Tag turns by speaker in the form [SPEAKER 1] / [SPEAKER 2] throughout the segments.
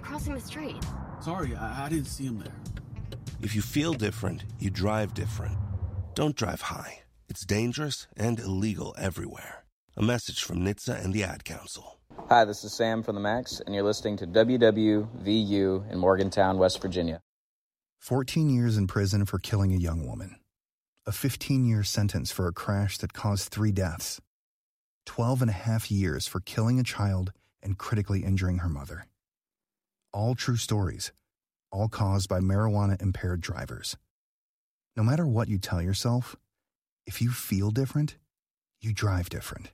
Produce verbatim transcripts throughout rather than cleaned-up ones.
[SPEAKER 1] crossing the street.
[SPEAKER 2] Sorry, I, I didn't see him there.
[SPEAKER 3] If you feel different, you drive different. Don't drive high. It's dangerous and illegal everywhere. A message from N H T S A and the Ad Council.
[SPEAKER 4] Hi, this is Sam from the Max, and you're listening to W W V U in Morgantown, West Virginia.
[SPEAKER 5] fourteen years in prison for killing a young woman. A fifteen-year sentence for a crash that caused three deaths. twelve and a half years for killing a child and critically injuring her mother. All true stories, all caused by marijuana-impaired drivers. No matter what you tell yourself, if you feel different, you drive different.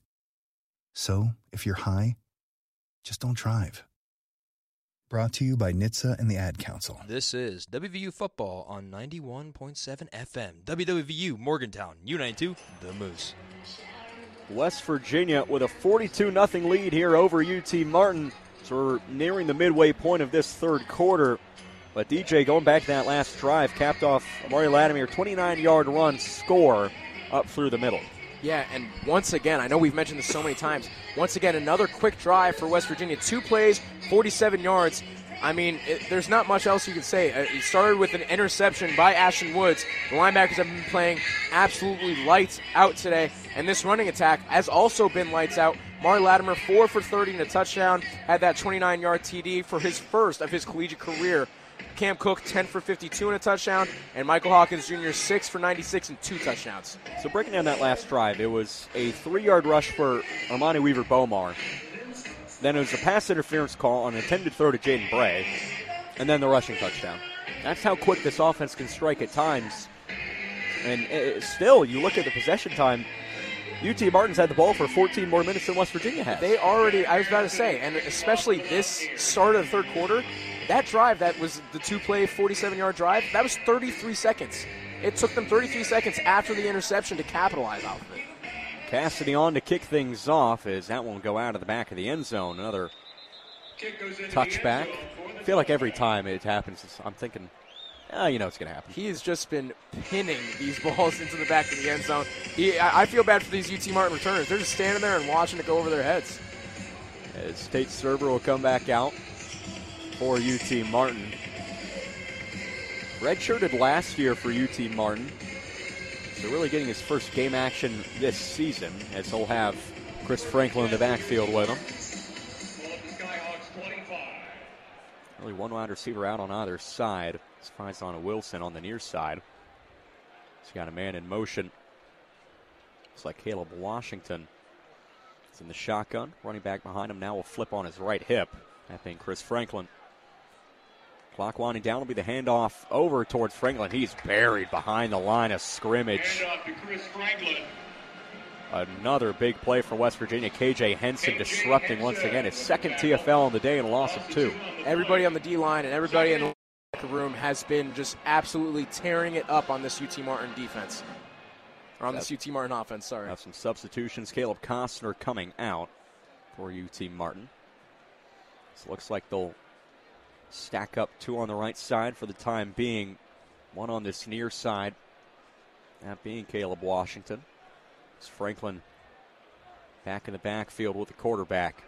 [SPEAKER 5] So, if you're high, just don't drive. Brought to you by N H T S A and the Ad Council.
[SPEAKER 6] This is W V U Football on ninety-one point seven F M. W W V U Morgantown, U ninety-two, The Moose.
[SPEAKER 7] West Virginia with a forty-two nothing lead here over U T Martin. So we're nearing the midway point of this third quarter. But D J, going back to that last drive, capped off Amari Latimer, twenty-nine-yard run score up through the middle.
[SPEAKER 8] Yeah, and once again, I know we've mentioned this so many times, once again, another quick drive for West Virginia. Two plays, forty-seven yards. I mean, it, there's not much else you can say. It started with an interception by Ashton Woods. The linebackers have been playing absolutely lights out today, and this running attack has also been lights out. Amari Latimer, four for thirty and a touchdown, had that twenty-nine-yard T D for his first of his collegiate career. Cam Cook, ten for fifty-two and a touchdown, and Michael Hawkins Junior, six for ninety-six and two touchdowns.
[SPEAKER 7] So breaking down that last drive, it was a three-yard rush for Armani Weaver-Bomar. Then it was a pass interference call on an intended throw to Jaden Bray, and then the rushing touchdown. That's how quick this offense can strike at times. And it, still, you look at the possession time, U T Martin's had the ball for fourteen more minutes than West Virginia has.
[SPEAKER 8] They already, I was about to say, and especially this start of the third quarter, that drive, that was the two-play, forty-seven-yard drive, that was thirty-three seconds. It took them thirty-three seconds after the interception to capitalize off of it.
[SPEAKER 7] Cassidy on to kick things off as that one will go out of the back of the end zone. Another touchback. I feel like every time it happens, I'm thinking, oh, you know it's going to happen.
[SPEAKER 8] He has just been pinning these balls into the back of the end zone. He, I, I feel bad for these U T Martin returners. They're just standing there and watching it go over their heads.
[SPEAKER 7] As Tate Serber will come back out for U T Martin. Redshirted last year for U T Martin. So really getting his first game action this season as he'll have Chris Franklin in the backfield with him. Really one wide receiver out on either side. This finds on a Wilson on the near side. He's got a man in motion. Looks like Caleb Washington is in the shotgun. Running back behind him now will flip on his right hip. That being Chris Franklin. Clock winding down will be the handoff over towards Franklin. He's buried behind the line of scrimmage.
[SPEAKER 9] Handoff to Chris Franklin.
[SPEAKER 7] Another big play for West Virginia. K J Henson disrupting once again his second T F L on the day and a loss of two.
[SPEAKER 8] Everybody on the D-line and everybody in the locker room has been just absolutely tearing it up on this U T Martin defense. Or on this U T Martin offense, sorry.
[SPEAKER 7] Have some substitutions. Caleb Costner coming out for U T Martin. So it looks like they'll stack up two on the right side for the time being. One on this near side. That being Caleb Washington. It's Franklin back in the backfield with the quarterback.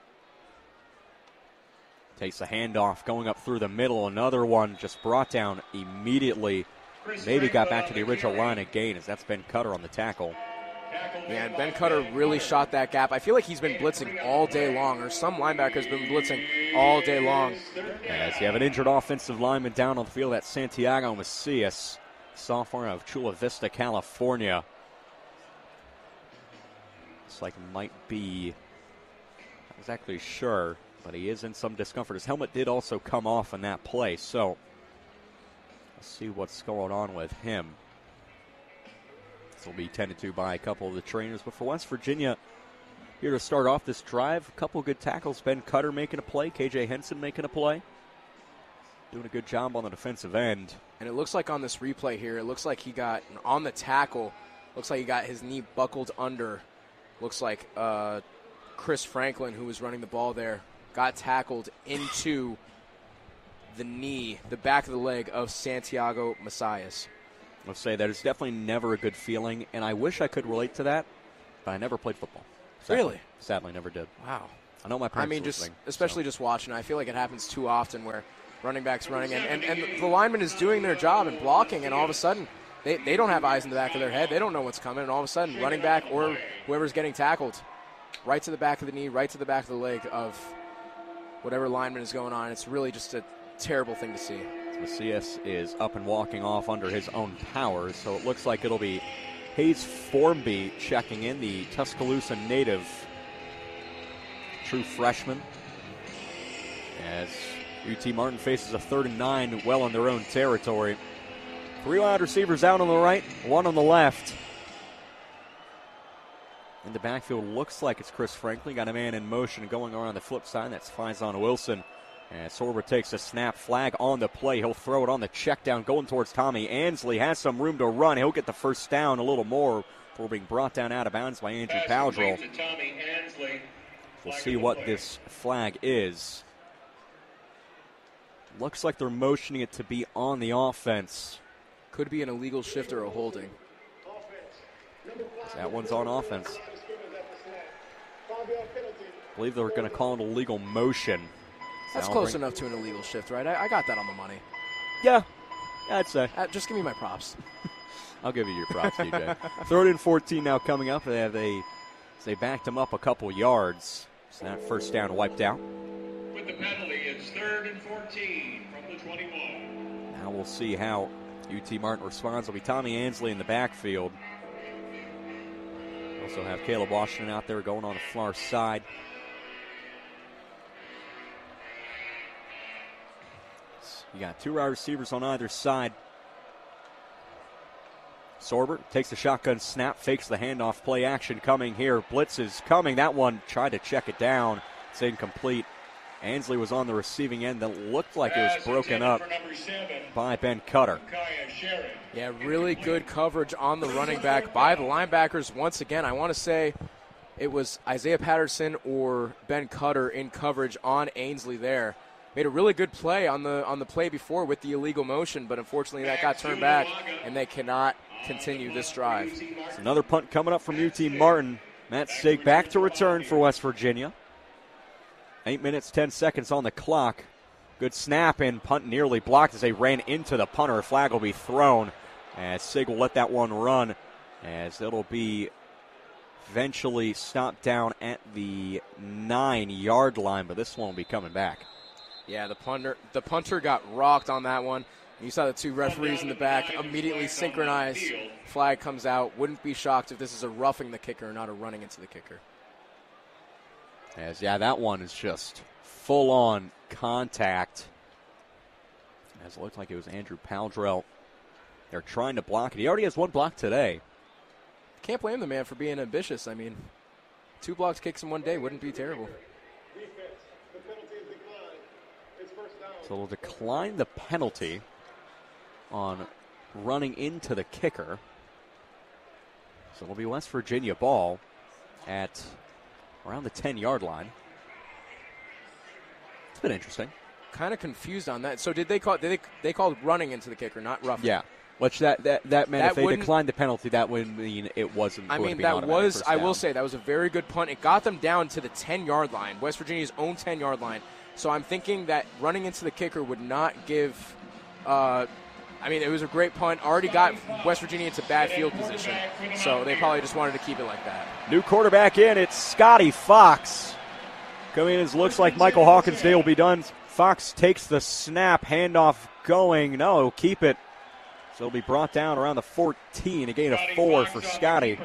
[SPEAKER 7] Takes the handoff going up through the middle. Another one just brought down immediately. Maybe got back to the original line of gain as that's Ben Cutter on the tackle.
[SPEAKER 8] Yeah, and Ben Cutter really shot that gap. I feel like he's been blitzing all day long, or some linebackers been blitzing all day long.
[SPEAKER 7] As you have an injured offensive lineman down on the field, that's Santiago Macias, sophomore of Chula Vista, California. Looks like it might be, not exactly sure, but he is in some discomfort. His helmet did also come off in that play, so let's see what's going on with him. This will be tended to by a couple of the trainers. But for West Virginia, here to start off this drive, a couple of good tackles. Ben Cutter making a play, K J Henson making a play. Doing a good job on the defensive end.
[SPEAKER 8] And it looks like on this replay here, it looks like he got, on the tackle, looks like he got his knee buckled under. Looks like uh, Chris Franklin, who was running the ball there, got tackled into the knee, the back of the leg of Santiago Macias.
[SPEAKER 7] I'll say that is definitely never a good feeling, and I wish I could relate to that, but I never played football. Sadly.
[SPEAKER 8] Really?
[SPEAKER 7] Sadly, never did.
[SPEAKER 8] Wow.
[SPEAKER 7] I know my parents
[SPEAKER 8] I mean,
[SPEAKER 7] are
[SPEAKER 8] just
[SPEAKER 7] listening,
[SPEAKER 8] especially
[SPEAKER 7] so.
[SPEAKER 8] just watching. I feel like it happens too often where running back's running, and, and, and the lineman is doing their job and blocking, and all of a sudden they, they don't have eyes in the back of their head. They don't know what's coming, and all of a sudden running back or whoever's getting tackled right to the back of the knee, right to the back of the leg of whatever lineman is going on. It's really just a terrible thing to see.
[SPEAKER 7] Macias is up and walking off under his own powers, so it looks like it'll be Hayes Formby checking in, the Tuscaloosa native, true freshman, as U T Martin faces a third and nine well in their own territory. Three wide receivers out on the right, one on the left. In the backfield, looks like it's Chris Franklin. Got a man in motion going around the flip side. That's Faison Wilson. And Sorber takes a snap, flag on the play. He'll throw it on the check down, going towards Tommy Ansley. Has some room to run. He'll get the first down a little more before being brought down out of bounds by Andrew Powdrell. We'll see what this flag is. Looks like they're motioning it to be on the offense.
[SPEAKER 8] Could be an illegal shift or a holding.
[SPEAKER 7] That one's on offense. I believe they're going to call it illegal motion.
[SPEAKER 8] That's close bring... enough to an illegal shift, right? I, I got that on the money.
[SPEAKER 7] Yeah, I'd say.
[SPEAKER 8] Uh, just give me my props.
[SPEAKER 7] I'll give you your props, D J. Third and fourteen now coming up. They have they, they backed him up a couple yards. So that first down wiped out.
[SPEAKER 1] With the penalty, it's third and fourteen from the twenty-one.
[SPEAKER 7] Now we'll see how U T Martin responds. It'll be Tommy Ansley in the backfield. Also have Caleb Washington out there going on the far side. You got two wide receivers on either side. Sorber takes the shotgun snap, fakes the handoff, play action coming here. Blitz is coming. That one tried to check it down. It's incomplete. Ansley was on the receiving end. That looked like it was broken up by Ben Cutter.
[SPEAKER 8] Yeah, really good coverage on the running back by the linebackers. Once again, I want to say it was Isaiah Patterson or Ben Cutter in coverage on Ansley there. Made a really good play on the on the play before with the illegal motion, but unfortunately that got turned back, and they cannot continue this drive.
[SPEAKER 7] It's another punt coming up from U T Martin. Matt Sig back to return for West Virginia. Eight minutes, ten seconds on the clock. Good snap, and punt nearly blocked as they ran into the punter. A flag will be thrown, as Sig will let that one run, as it'll be eventually stopped down at the nine-yard line, but this one will be coming back.
[SPEAKER 8] Yeah, the punter the punter got rocked on that one. You saw the two referees in the back immediately synchronize. Flag comes out. Wouldn't be shocked if this is a roughing the kicker, not a running into the kicker.
[SPEAKER 7] As, yeah, that one is just full-on contact. As it looked like it was Andrew Powdrell. They're trying to block it. He already has one block today.
[SPEAKER 8] Can't blame the man for being ambitious. I mean, two blocked kicks in one day wouldn't be terrible.
[SPEAKER 7] So they'll decline the penalty on running into the kicker. So it'll be West Virginia ball at around the ten-yard line. It's been interesting.
[SPEAKER 8] Kind of confused on that. So did they call? Did they they called running into the kicker, not roughing?
[SPEAKER 7] Yeah. Which that that, that meant
[SPEAKER 8] that
[SPEAKER 7] if they declined the penalty, that would mean it wasn't.
[SPEAKER 8] I
[SPEAKER 7] going
[SPEAKER 8] mean,
[SPEAKER 7] to be
[SPEAKER 8] that
[SPEAKER 7] an
[SPEAKER 8] was.
[SPEAKER 7] first
[SPEAKER 8] I
[SPEAKER 7] down.
[SPEAKER 8] will say that was a very good punt. It got them down to the ten-yard line, West Virginia's own ten-yard line. So I'm thinking that running into the kicker would not give. Uh, I mean, it was a great punt. Already got West Virginia into bad field position, so they probably just wanted to keep it like that.
[SPEAKER 7] New quarterback in. It's Scotty Fox. Coming in as looks like Michael Hawkins Day will be done. Fox takes the snap, handoff going. No, he'll keep it. So it'll be brought down around the fourteen. A gain of four for Scotty.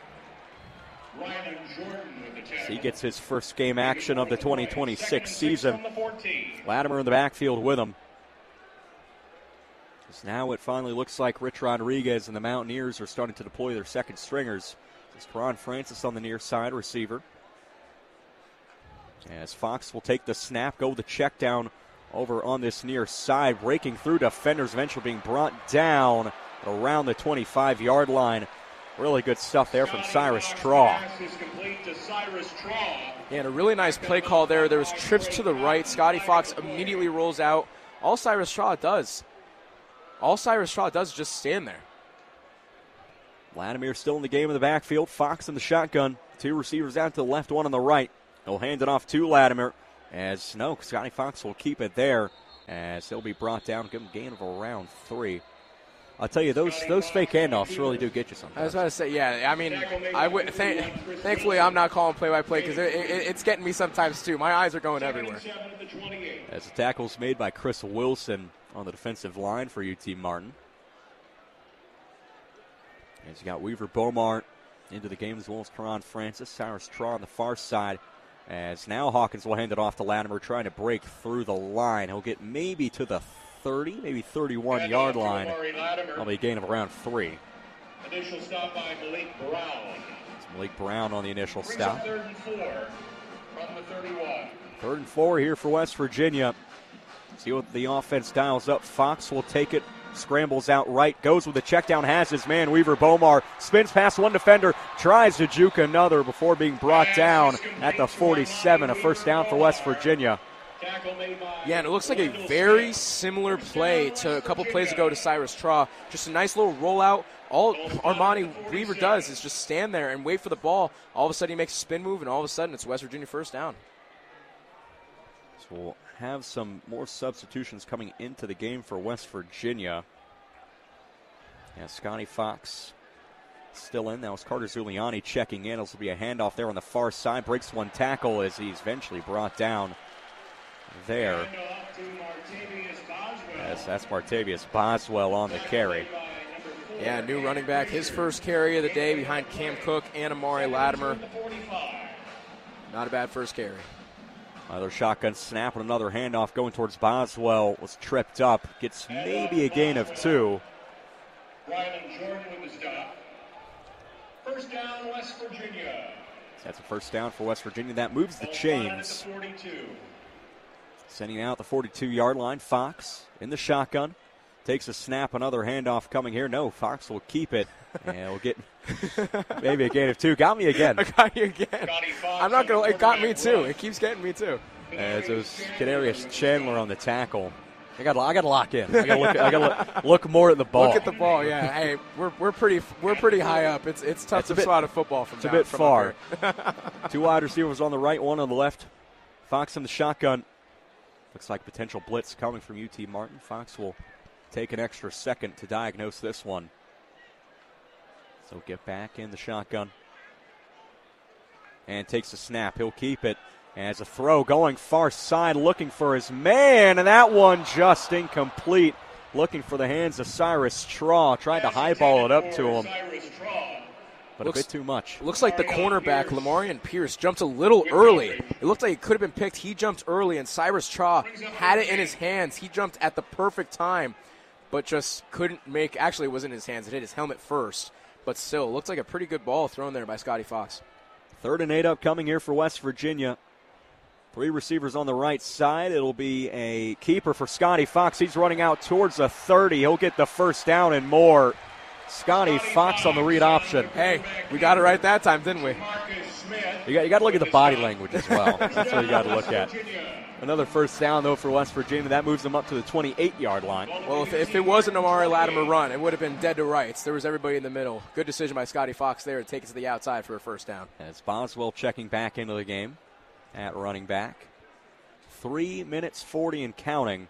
[SPEAKER 7] So he gets his first game action of the twenty twenty-six season. Latimer in the backfield with him. Because now it finally looks like Rich Rodriguez and the Mountaineers are starting to deploy their second stringers. It's Karan Francis on the near side receiver. As Fox will take the snap, go with the check down over on this near side, breaking through defenders, eventually being brought down around the twenty-five-yard line. Really good stuff there from Cyrus Straw.
[SPEAKER 8] Yeah, and a really nice play call there. There was trips to the right. Scotty Fox immediately rolls out. All Cyrus Straw does, all Cyrus Straw does is just stand there.
[SPEAKER 7] Latimer still in the game in the backfield. Fox in the shotgun. Two receivers out to the left, one on the right. He'll hand it off to Latimer. As no, Scotty Fox will keep it there as he'll be brought down, give him a gain of around three. I'll tell you, those those fake handoffs really do get you sometimes.
[SPEAKER 8] I was about to say, yeah, I mean, I would, th- thankfully I'm not calling play-by-play because it, it, it's getting me sometimes too. My eyes are going everywhere.
[SPEAKER 7] As the tackle's made by Chris Wilson on the defensive line for U T Martin. As you got Weaver Beaumont into the game as well as Karan Francis. Cyrus Traw on the far side. As now Hawkins will hand it off to Latimer, trying to break through the line. He'll get maybe to the thirty, maybe thirty-one-yard line. That'll be a gain of around three.
[SPEAKER 1] Initial stop by Malik Brown.
[SPEAKER 7] It's Malik Brown on the initial
[SPEAKER 1] Brings
[SPEAKER 7] stop.
[SPEAKER 1] up third and four from the thirty-one.
[SPEAKER 7] Third and four here for West Virginia. See what the offense dials up. Fox will take it. Scrambles out right, goes with the check down, has his man, Weaver Beaumont, spins past one defender, tries to juke another before being brought down at the forty-seven, a first down for West Virginia.
[SPEAKER 8] Yeah, and it looks like a very similar play to a couple plays ago to Cyrus Traw. Just a nice little rollout. All Armani Weaver does is just stand there and wait for the ball. All of a sudden he makes a spin move, and all of a sudden it's West Virginia first down.
[SPEAKER 7] So we'll have some more substitutions coming into the game for West Virginia. Yeah, Scotty Fox still in. That was Carter Zuliani checking in. This will be a handoff there on the far side. Breaks one tackle as he's eventually brought down there. Yes, that's Martavius Boswell on the carry.
[SPEAKER 8] Yeah, new running back. His first carry of the day behind Cam Cook and Amari Latimer. Not a bad first carry.
[SPEAKER 7] Another shotgun snap and another handoff going towards Boswell. Was tripped up. Gets maybe a gain of two.
[SPEAKER 1] Rylan Jordan with the stop. First down, West Virginia.
[SPEAKER 7] That's a first down for West Virginia. That moves the chains. Sending out the forty-two-yard line. Fox in the shotgun. Takes a snap. Another handoff coming here. No, Fox will keep it. And we'll get maybe a gain of two. Got me again.
[SPEAKER 8] I got you again. I'm not going to. It got me too. It keeps getting me too.
[SPEAKER 7] As it was Kadarius Chandler on the tackle. I got. I got to lock in. I got to look. I got to look more at the ball.
[SPEAKER 8] Look at the ball. Yeah. Hey, we're we're pretty we're pretty high up. It's it's tough
[SPEAKER 7] it's
[SPEAKER 8] to spot a football from.
[SPEAKER 7] It's
[SPEAKER 8] down,
[SPEAKER 7] a bit
[SPEAKER 8] from
[SPEAKER 7] far. Two wide receivers on the right, one on the left. Fox in the shotgun. Looks like potential blitz coming from U T Martin. Fox will take an extra second to diagnose this one. So get back in the shotgun. And takes a snap. He'll keep it. As a throw going far side, looking for his man. And that one just incomplete. Looking for the hands of Cyrus Traw. Tried to highball it up to him. But looks, a bit too much.
[SPEAKER 8] Looks like the cornerback, Lamarian Pierce, jumped a little early. It looked like it could have been picked. He jumped early, and Cyrus Traw had it in his hands. He jumped at the perfect time, but just couldn't make – actually, it wasn't in his hands. It hit his helmet first. But still, it looks like a pretty good ball thrown there by Scotty Fox.
[SPEAKER 7] Third and eight upcoming here for West Virginia. Three receivers on the right side. It'll be a keeper for Scotty Fox. He's running out towards the thirty. He'll get the first down and more. Scotty Fox on the read option.
[SPEAKER 8] Hey, we got it right that time, didn't we?
[SPEAKER 7] You got, you got to look at the body language as well. That's what you got to look at. Another first down, though, for West Virginia. That moves them up to the twenty-eight-yard line.
[SPEAKER 8] Well, if, if it was an Amari Latimer run, it would have been dead to rights. There was everybody in the middle. Good decision by Scotty Fox there to take it to the outside for a first down.
[SPEAKER 7] As Boswell checking back into the game at running back. Three minutes forty and counting.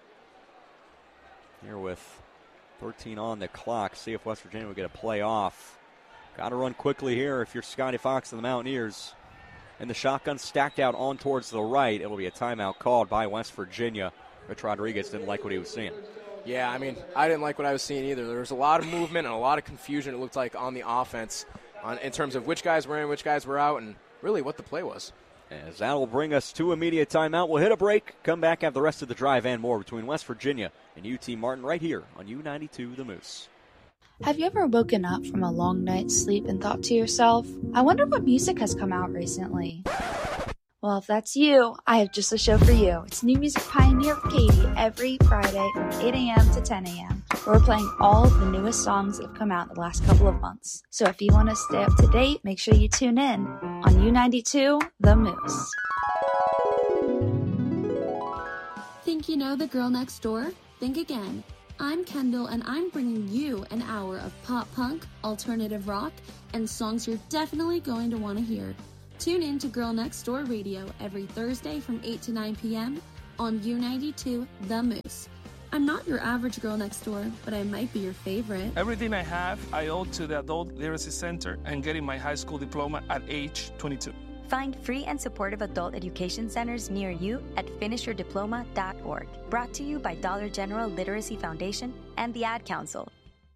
[SPEAKER 7] Here with thirteen on the clock. See if West Virginia will get a play off. Got to run quickly here if you're Scotty Fox and the Mountaineers. And the shotgun stacked out on towards the right. It'll be a timeout called by West Virginia. Rich Rodriguez didn't like what he was seeing.
[SPEAKER 8] Yeah, I mean, I didn't like what I was seeing either. There was a lot of movement and a lot of confusion, it looked like, on the offense on, in terms of which guys were in, which guys were out, and really what the play was.
[SPEAKER 7] As that will bring us to immediate timeout. We'll hit a break, come back, have the rest of the drive and more between West Virginia and U T Martin right here on U ninety-two The Moose.
[SPEAKER 9] Have you ever woken up from a long night's sleep and thought to yourself, I wonder what music has come out recently? Well, if that's you, I have just a show for you. It's New Music Pioneer with Katie every Friday from eight a.m. to ten a.m. We're playing all of the newest songs that have come out in the last couple of months. So if you want to stay up to date, make sure you tune in on U ninety-two The Moose.
[SPEAKER 10] Think you know the girl next door? Think again. I'm Kendall, and I'm bringing you an hour of pop punk, alternative rock, and songs you're definitely going to want to hear. Tune in to Girl Next Door Radio every Thursday from eight to nine p.m. on U ninety-two The Moose. I'm not your average girl next door, but I might be your favorite.
[SPEAKER 11] Everything I have, I owe to the Adult Literacy Center and getting my high school diploma at age twenty-two.
[SPEAKER 12] Find free and supportive adult education centers near you at finish your diploma dot org. Brought to you by Dollar General Literacy Foundation and the Ad Council.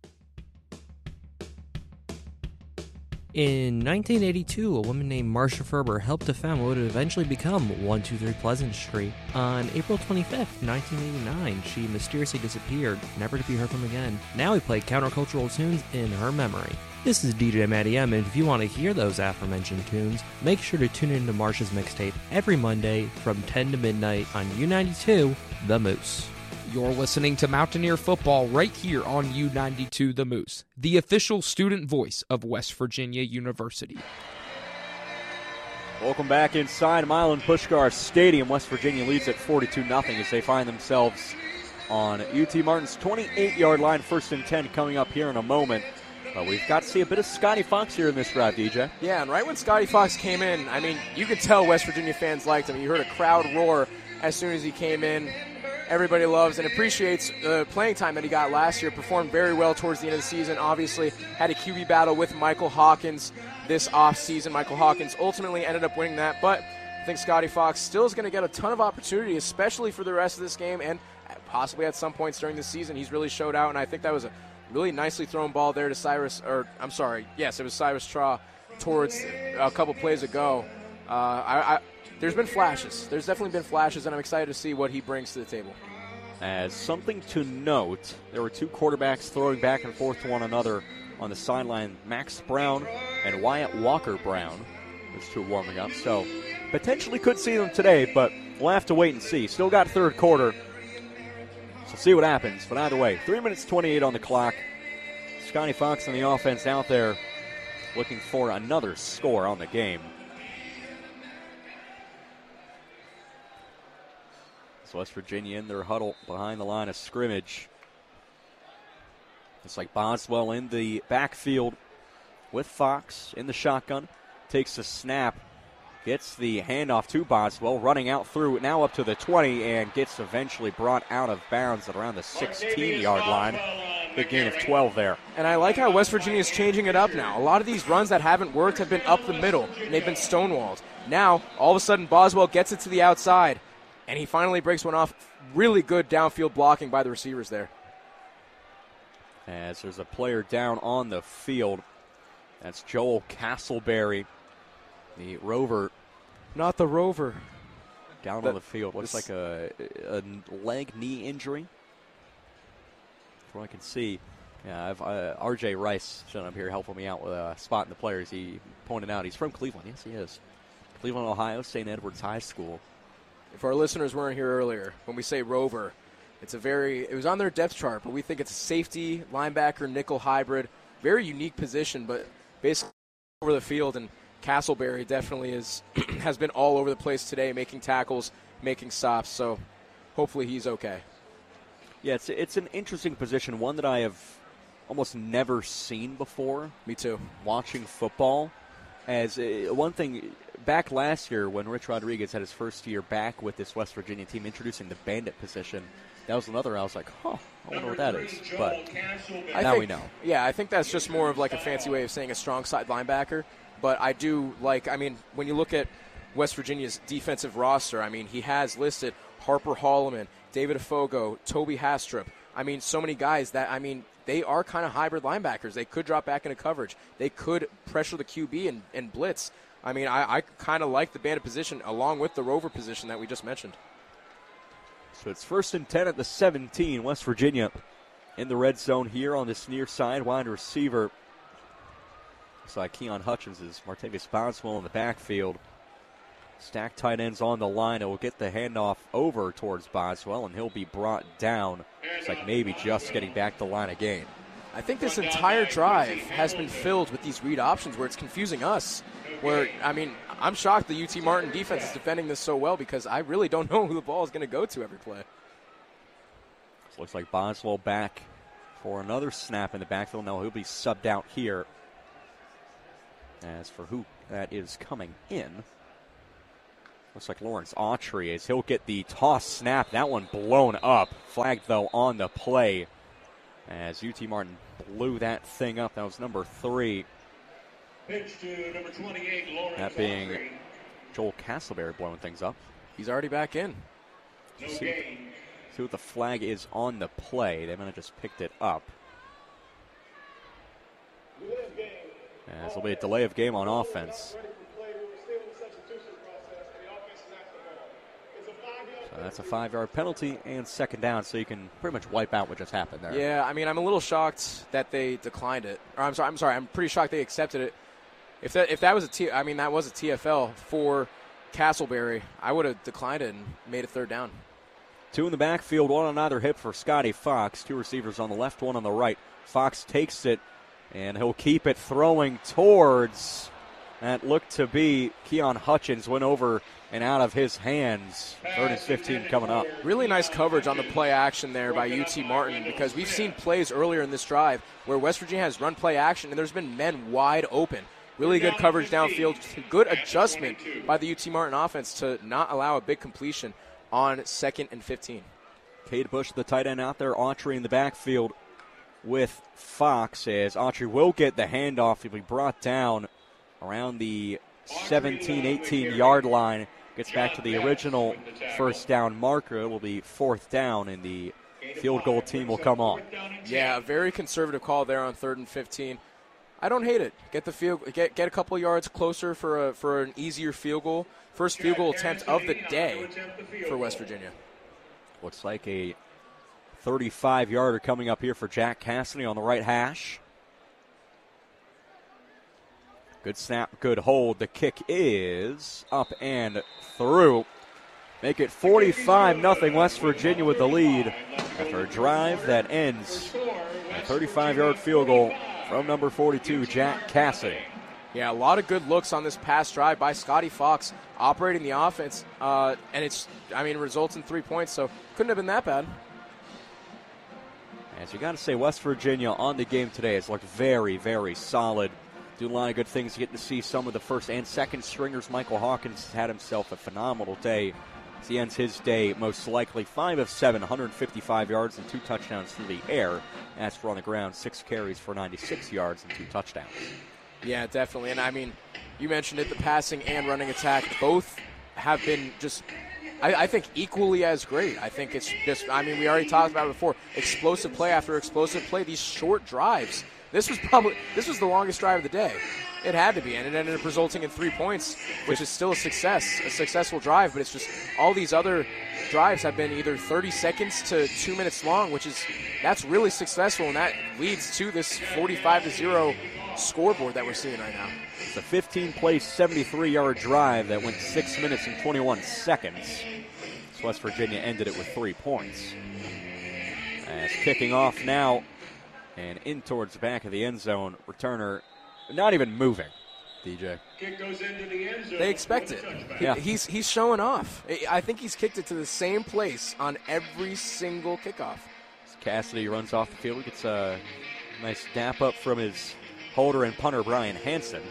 [SPEAKER 6] In nineteen eighty-two, a woman named Marcia Ferber helped to found what would eventually become one two three Pleasant Street. On April twenty-fifth, nineteen eighty-nine, she mysteriously disappeared, never to be heard from again. Now we play countercultural tunes in her memory. This is D J Matty M, and if you want to hear those aforementioned tunes, make sure to tune in to Marcia's mixtape every Monday from ten to midnight on U ninety-two The Moose.
[SPEAKER 13] You're listening to Mountaineer Football right here on U ninety-two The Moose, the official student voice of West Virginia University.
[SPEAKER 7] Welcome back inside Milan Puskar Stadium. West Virginia leads at forty-two nothing as they find themselves on U T Martin's twenty-eight-yard line. First and ten coming up here in a moment. But we've got to see a bit of Scotty Fox here in this drive, D J.
[SPEAKER 8] Yeah, and right when Scotty Fox came in, I mean, you could tell West Virginia fans liked him. You heard a crowd roar as soon as he came in. Everybody loves and appreciates the playing time that he got last year. Performed very well towards the end of the season. Obviously, had a Q B battle with Michael Hawkins this offseason. Michael Hawkins ultimately ended up winning that, but I think Scotty Fox still is going to get a ton of opportunity, especially for the rest of this game and possibly at some points during the season. He's really showed out, and I think that was a really nicely thrown ball there to Cyrus, or I'm sorry, yes, it was Cyrus Traw towards a couple plays ago. Uh, I, I There's been flashes. There's definitely been flashes, and I'm excited to see what he brings to the table.
[SPEAKER 7] As something to note, there were two quarterbacks throwing back and forth to one another on the sideline. Max Brown and Wyatt Walker Brown. Those two warming up. So potentially could see them today, but we'll have to wait and see. Still got third quarter. So see what happens. But either way, three minutes twenty-eight on the clock. Scotty Fox and the offense out there looking for another score on the game. So West Virginia in their huddle behind the line of scrimmage. It's like Boswell in the backfield with Fox in the shotgun. Takes a snap. Gets the handoff to Boswell. Running out through now up to the twenty and gets eventually brought out of bounds at around the sixteen-yard line. Big gain of twelve there.
[SPEAKER 8] And I like how West Virginia is changing it up now. A lot of these runs that haven't worked have been up the middle, and they've been stonewalled. Now, all of a sudden, Boswell gets it to the outside, and he finally breaks one off. Really good downfield blocking by the receivers there.
[SPEAKER 7] As there's a player down on the field. That's Joel Castleberry, the Rover.
[SPEAKER 8] Not the Rover.
[SPEAKER 7] Down
[SPEAKER 8] the,
[SPEAKER 7] on the field. Looks like a, a leg, knee injury. From what I can see. Yeah, I've, uh, R J Rice showing up here helping me out with uh, spotting the players. He pointed out he's from Cleveland. Yes, he is. Cleveland, Ohio, Saint Edward's High School.
[SPEAKER 8] If our listeners weren't here earlier, when we say Rover, it's a very, it was on their depth chart, but we think it's a safety, linebacker, nickel hybrid. Very unique position, but basically over the field, and Castleberry definitely is has been all over the place today, making tackles, making stops, so hopefully he's okay.
[SPEAKER 7] Yeah, it's, it's an interesting position, one that I have almost never seen before.
[SPEAKER 8] Me too.
[SPEAKER 7] Watching football. As uh, one thing, back last year when Rich Rodriguez had his first year back with this West Virginia team, introducing the bandit position, that was another, I was like, huh, I wonder what that is. But
[SPEAKER 8] I
[SPEAKER 7] now
[SPEAKER 8] think,
[SPEAKER 7] we know.
[SPEAKER 8] Yeah, I think that's just more of like a fancy way of saying a strong side linebacker. But I do like, I mean, when you look at West Virginia's defensive roster, I mean, he has listed Harper Holloman, David Afogo, Toby Hastrup. I mean, so many guys that, I mean, they are kind of hybrid linebackers. They could drop back into coverage. They could pressure the Q B and, and blitz. I mean, I, I kind of like the bandit position along with the Rover position that we just mentioned.
[SPEAKER 7] So it's first and ten at the seventeen. West Virginia in the red zone here on this near side. Wide receiver. Looks like Keon Hutchins is Martavius Boswell in the backfield. Stacked tight ends on the line. It will get the handoff over towards Boswell, and he'll be brought down. It's like maybe just getting back to the line again.
[SPEAKER 8] I think this entire drive has been filled with these read options where it's confusing us. Where, I mean, I'm shocked the U T Martin defense is defending this so well because I really don't know who the ball is going to go to every play.
[SPEAKER 7] So looks like Boswell back for another snap in the backfield. No, he'll be subbed out here. As for who that is coming in. Looks like Lawrence Autry as he'll get the toss snap. That one blown up. Flagged, though, on the play as U T Martin blew that thing up. That was number three.
[SPEAKER 1] Pitch to number twenty-eight, Lawrence
[SPEAKER 7] That being
[SPEAKER 1] Autry.
[SPEAKER 7] Joel Castleberry blowing things up.
[SPEAKER 8] He's already back in.
[SPEAKER 1] No
[SPEAKER 7] see,
[SPEAKER 1] gain.
[SPEAKER 7] see what the flag is on the play. They might have just picked it up. As there'll be a delay of game on offense. So that's a five-yard penalty and second down, so you can pretty much wipe out what just happened there.
[SPEAKER 8] Yeah, I mean, I'm a little shocked that they declined it. Or I'm sorry, I'm sorry, I'm pretty shocked they accepted it. If that if that was a T, I mean that was a T F L for Castleberry, I would have declined it and made it third down.
[SPEAKER 7] Two in the backfield, one on either hip for Scotty Fox. Two receivers on the left, one on the right. Fox takes it, and he'll keep it throwing towards that looked to be Keon Hutchins. Went over and out of his hands. Third and fifteen coming up.
[SPEAKER 8] Really nice coverage on the play action there by U T Martin, because we've seen plays earlier in this drive where West Virginia has run play action and there's been men wide open. Really good coverage downfield. Good adjustment by the U T Martin offense to not allow a big completion on second and fifteen.
[SPEAKER 7] Cade Bush, the tight end out there. Autry in the backfield with Fox, as Autry will get the handoff. He'll be brought down around the seventeen, eighteen-yard line. Gets back to the original first down marker. It will be fourth down, and the field goal team will come on.
[SPEAKER 8] Yeah, a very conservative call there on third and fifteen. I don't hate it. Get the field, get get a couple yards closer for a for an easier field goal. First field goal attempt of the day for West Virginia.
[SPEAKER 7] Looks like a thirty-five-yarder coming up here for Jack Cassidy on the right hash. Good snap, good hold. The kick is up and through. Make it forty-five nothing West Virginia with the lead after a drive that ends a thirty-five-yard field goal from number forty-two, Jack Cassidy.
[SPEAKER 8] Yeah, a lot of good looks on this pass drive by Scotty Fox, operating the offense, uh, and it's, I mean, results in three points, so couldn't have been that bad.
[SPEAKER 7] As you got to say, West Virginia on the game today has looked very, very solid. Doing a lot of good things, getting to see some of the first and second stringers. Michael Hawkins has had himself a phenomenal day. As he ends his day, most likely five of seven, one hundred fifty-five yards and two touchdowns through the air. As for on the ground, six carries for ninety-six yards and two touchdowns.
[SPEAKER 8] Yeah, definitely. And, I mean, you mentioned it, the passing and running attack both have been just, I, I think, equally as great. I think it's just, I mean, we already talked about it before, explosive play after explosive play, these short drives. This was probably, this was the longest drive of the day. It had to be, and it ended up resulting in three points, which is still a success, a successful drive, but it's just all these other drives have been either thirty seconds to two minutes long, which is, that's really successful, and that leads to this forty-five to zero scoreboard that we're seeing right now.
[SPEAKER 7] It's a fifteen-play, seventy-three-yard drive that went six minutes and twenty-one seconds. So West Virginia ended it with three points. As kicking off now, and in towards the back of the end zone, returner not even moving, D J.
[SPEAKER 1] Kick goes into the end zone.
[SPEAKER 8] They expect it. He,
[SPEAKER 7] yeah.
[SPEAKER 8] He's he's showing off. I think he's kicked it to the same place on every single kickoff.
[SPEAKER 7] Cassidy runs off the field, gets a nice dap up from his holder and punter, Brian Hansen.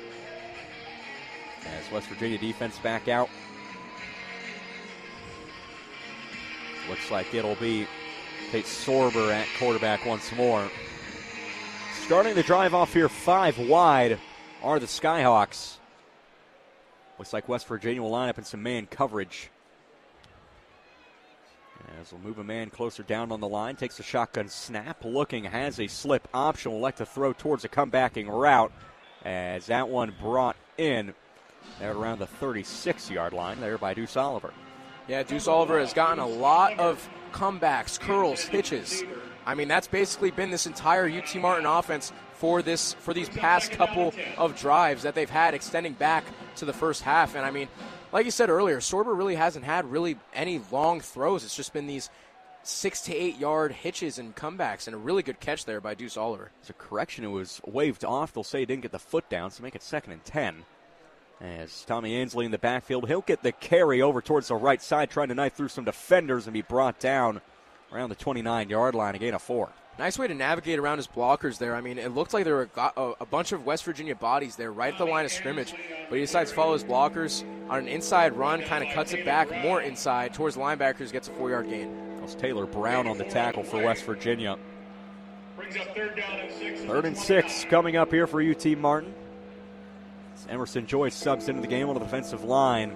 [SPEAKER 7] As West Virginia defense back out. Looks like it'll be Tate Sorber at quarterback once more. Starting the drive off here, five wide are the Skyhawks. Looks like West Virginia will line up in some man coverage. As we'll move a man closer down on the line, takes a shotgun snap, looking, has a slip option, will elect to throw towards a comebacking route. As that one brought in there around the thirty-six-yard line there by Deuce Oliver.
[SPEAKER 8] Yeah, Deuce Oliver has gotten a lot of comebacks, curls, hitches. I mean, that's basically been this entire U T Martin offense for this for these past couple of drives that they've had extending back to the first half. And, I mean, like you said earlier, Sorber really hasn't had really any long throws. It's just been these six to eight yard hitches and comebacks, and a really good catch there by Deuce Oliver.
[SPEAKER 7] It's a correction. It was waved off. They'll say he didn't get the foot down, so make it second and ten. As Tommy Ansley in the backfield, he'll get the carry over towards the right side, trying to knife through some defenders and be brought down around the twenty-nine-yard line, a gain of four.
[SPEAKER 8] Nice way to navigate around his blockers there. I mean, it looked like there were a, a bunch of West Virginia bodies there right at the line of scrimmage, but he decides to follow his blockers on an inside run, kind of cuts it back more inside towards the linebackers, gets a four-yard gain.
[SPEAKER 7] That was Taylor Brown on the tackle for West Virginia.
[SPEAKER 1] Brings up third down and six.
[SPEAKER 7] Third and six coming up here for U T Martin. As Emerson Joyce subs into the game on the defensive line.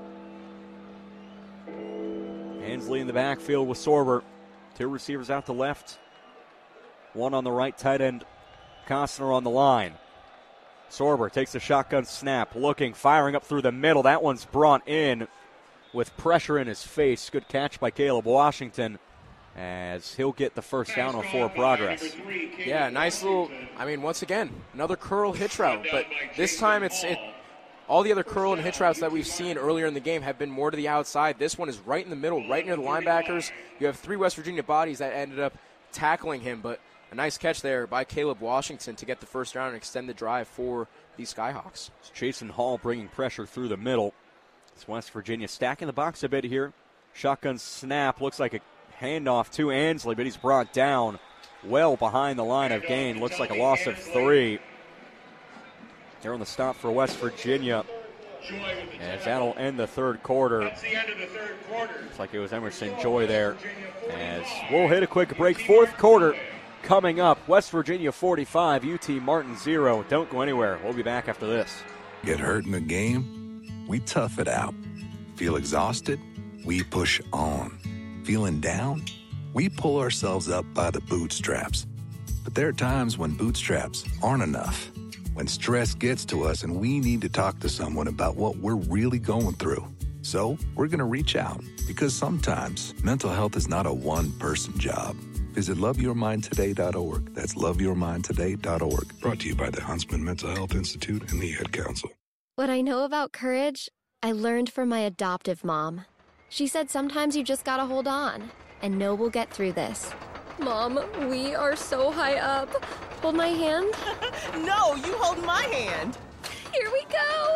[SPEAKER 7] Hensley in the backfield with Sorber. Two receivers out to left. One on the right, tight end Costner on the line. Sorber takes the shotgun snap, looking, firing up through the middle. That one's brought in with pressure in his face. Good catch by Caleb Washington as he'll get the first down on forward progress.
[SPEAKER 8] Yeah, nice little, I mean, once again, another curl hitch route, but this time it's it, all the other curl and hitch routes that we've seen earlier in the game have been more to the outside. This one is right in the middle, right near the linebackers. You have three West Virginia bodies that ended up tackling him, but a nice catch there by Caleb Washington to get the first down and extend the drive for the Skyhawks.
[SPEAKER 7] It's Jason Hall bringing pressure through the middle. It's West Virginia stacking the box a bit here. Shotgun snap, looks like a handoff to Ansley, but he's brought down well behind the line of gain. Looks like a loss of three. They're on the stop for West Virginia. As that'll end the third quarter.
[SPEAKER 1] That's the end of the third quarter.
[SPEAKER 7] Looks like it was Emerson Joy there. As we'll hit a quick break. Fourth quarter coming up. West Virginia forty-five, U T Martin zero. Don't go anywhere. We'll be back after this.
[SPEAKER 14] Get hurt in a game? We tough it out. Feel exhausted? We push on. Feeling down? We pull ourselves up by the bootstraps. But there are times when bootstraps aren't enough. When stress gets to us and we need to talk to someone about what we're really going through. So we're going to reach out, because sometimes mental health is not a one-person job. Visit love your mind today dot org. That's love your mind today dot org. Brought to you by the Huntsman Mental Health Institute and the Ad Council.
[SPEAKER 10] What I know about courage, I learned from my adoptive mom. She said sometimes you just gotta hold on and know we'll get through this. Mom, we are so high up. Hold my hand.
[SPEAKER 15] No, you hold my hand.
[SPEAKER 10] Here we go.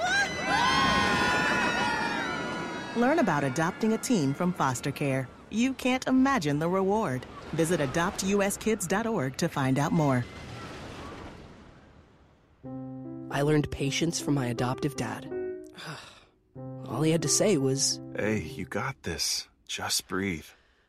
[SPEAKER 15] Learn about adopting a teen from foster care. You can't imagine the reward. Visit adopt u s kids dot org to find out more.
[SPEAKER 16] I learned patience from my adoptive dad. All he had to say was,
[SPEAKER 17] "Hey, you got this. Just breathe."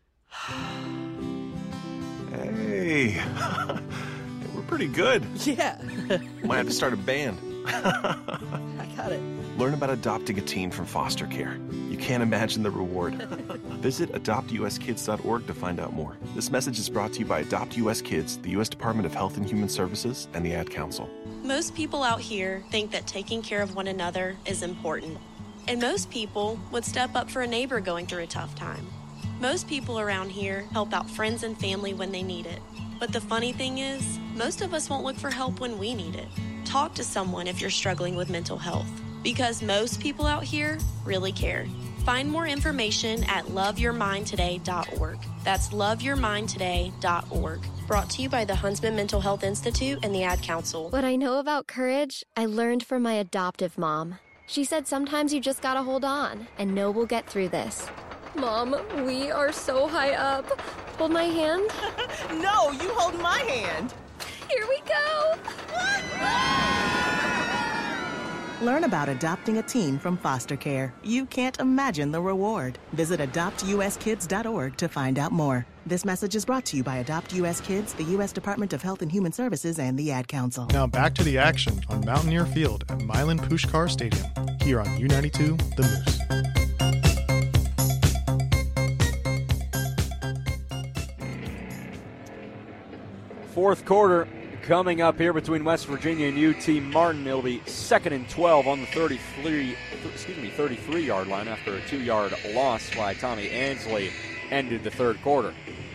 [SPEAKER 17] Hey, we're pretty good.
[SPEAKER 16] Yeah.
[SPEAKER 17] Might have to start a band.
[SPEAKER 16] I got it.
[SPEAKER 17] Learn about adopting a teen from foster care. You can't imagine the reward. Visit adopt u s kids dot org to find out more. This message is brought to you by Adopt U S Kids, the U S Department of Health and Human Services, and the Ad Council.
[SPEAKER 18] Most people out here think that taking care of one another is important. And most people would step up for a neighbor going through a tough time. Most people around here help out friends and family when they need it. But the funny thing is, most of us won't look for help when we need it. Talk to someone if you're struggling with mental health, because most people out here really care. Find more information at love your mind today dot org. That's love your mind today dot org. Brought to you by the Huntsman Mental Health Institute and the Ad Council.
[SPEAKER 10] What I know about courage, I learned from my adoptive mom. She said sometimes you just gotta hold on and know we'll get through this. Mom, we are so high up. Hold my hand.
[SPEAKER 15] No, you hold my hand.
[SPEAKER 10] Here we go.
[SPEAKER 15] Learn about adopting a teen from foster care. You can't imagine the reward. Visit adopt u s kids dot org to find out more. This message is brought to you by Adopt U S Kids, the U S Department of Health and Human Services, and the Ad Council.
[SPEAKER 19] Now back to the action on Mountaineer Field at Milan Pushkar Stadium, here on U ninety-two, The Moose.
[SPEAKER 7] Fourth quarter coming up here between West Virginia and U T Martin. It'll be second and twelve on the thirty-three, excuse me, thirty-three-yard line after a two-yard loss by Tommy Ansley ended the third quarter.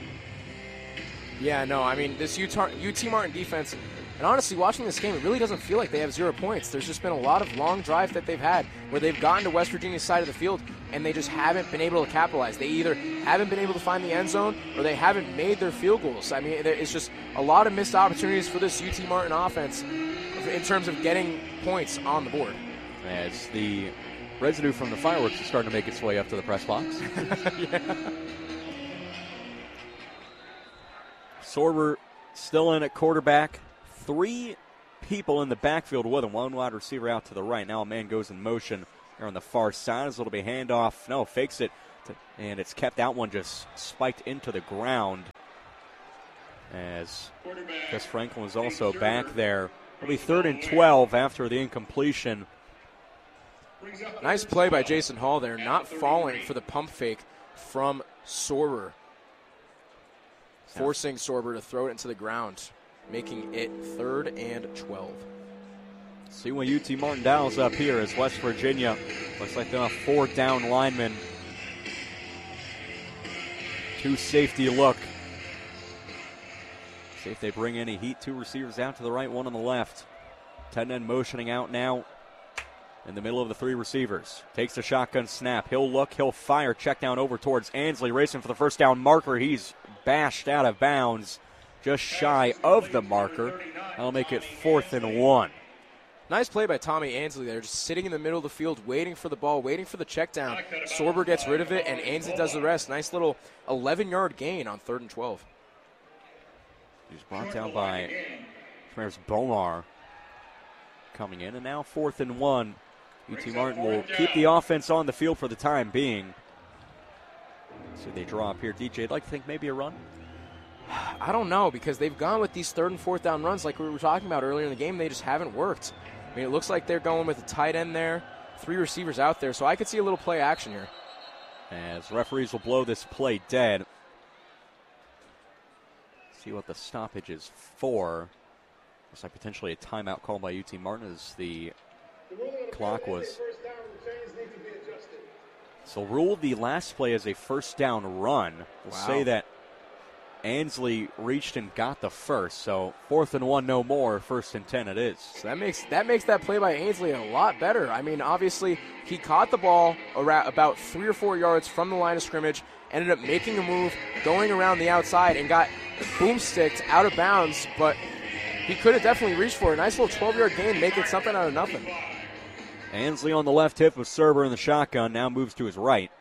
[SPEAKER 8] Yeah, no, I mean, this U T Martin defense, and honestly, watching this game, it really doesn't feel like they have zero points. There's just been a lot of long drives that they've had where they've gotten to West Virginia's side of the field, and they just haven't been able to capitalize. They either haven't been able to find the end zone or they haven't made their field goals. I mean, it's just a lot of missed opportunities for this U T Martin offense in terms of getting points on the board.
[SPEAKER 7] As the residue from the fireworks is starting to make its way up to the press box.
[SPEAKER 8] Yeah.
[SPEAKER 7] Sorber still in at quarterback. Three people in the backfield with him. One wide receiver out to the right. Now a man goes in motion there on the far side. As it'll be handoff. No, fakes it. To, and it's kept. That one just spiked into the ground. As Chris Franklin was also back there. It'll be third and twelve after the incompletion.
[SPEAKER 8] Nice play by Jason Hall there, not falling for the pump fake from Sorber. Forcing Sorber to throw it into the ground, making it third and twelve.
[SPEAKER 7] See when U T Martin dials up here as West Virginia looks like they're a four down lineman. Two safety look. See if they bring any heat. Two receivers out to the right, one on the left. Tight end motioning out now in the middle of the three receivers. Takes the shotgun snap. He'll look, he'll fire. Check down over towards Ansley, racing for the first down marker. He's bashed out of bounds, just shy of the marker. That'll make it fourth and one.
[SPEAKER 8] Nice play by Tommy Ansley there, just sitting in the middle of the field, waiting for the ball, waiting for the check down. Sorber gets rid of it, and Ansley does the rest. Nice little eleven-yard gain on third and twelve.
[SPEAKER 7] He's brought down by Tremers Bomar coming in, and now fourth and one. U T Martin will keep the offense on the field for the time being. So they draw up here. D J, I'd like to think maybe a run?
[SPEAKER 8] I don't know, because they've gone with these third and fourth down runs like we were talking about earlier in the game. They just haven't worked. I mean, it looks like they're going with a tight end there, three receivers out there, so I could see a little play action here.
[SPEAKER 7] As referees will blow this play dead. See what the stoppage is for. Looks like potentially a timeout called by U T Martin as the clock was. So ruled the last play as a first down run. We'll
[SPEAKER 8] Wow.
[SPEAKER 7] say that Ansley reached and got the first. So fourth and one, no more. First and ten it is.
[SPEAKER 8] So that makes that makes that play by Ansley a lot better. I mean, obviously, he caught the ball around about three or four yards from the line of scrimmage, ended up making a move, going around the outside, and got boomsticked out of bounds, but he could have definitely reached for a nice little twelve-yard gain, make it something out of nothing.
[SPEAKER 7] Ansley on the left hip with Sorber in the shotgun, now moves to his right.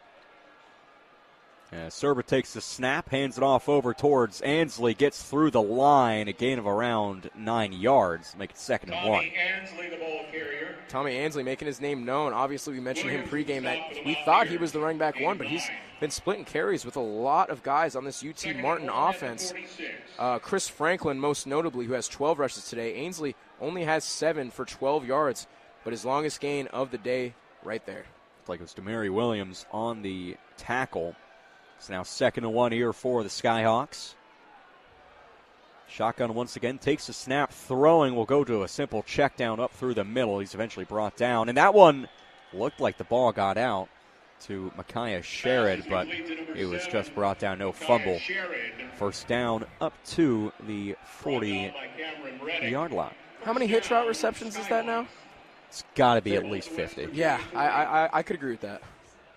[SPEAKER 7] As Sorber takes the snap, hands it off over towards Ansley, gets through the line, a gain of around nine yards, make it second and one.
[SPEAKER 1] Ansley, the ball carrier.
[SPEAKER 8] Tommy Ansley making his name known. Obviously, we mentioned him pregame that we thought he was the running back one, but he's been splitting carries with a lot of guys on this U T Martin offense. Uh, Chris Franklin, most notably, who has twelve rushes today. Ansley only has seven for twelve yards, but his longest gain of the day right there.
[SPEAKER 7] It's like it was Demary Williams on the tackle. It's now second and one here for the Skyhawks. Shotgun once again, takes a snap, throwing, will go to a simple check down up through the middle. He's eventually brought down, and that one looked like the ball got out to Micaiah Sherrod, but it was just brought down, no fumble. First down up to the forty-yard line.
[SPEAKER 8] How many hitch route receptions is that now?
[SPEAKER 7] It's got to be at least fifty.
[SPEAKER 8] Yeah, I, I I could agree with that.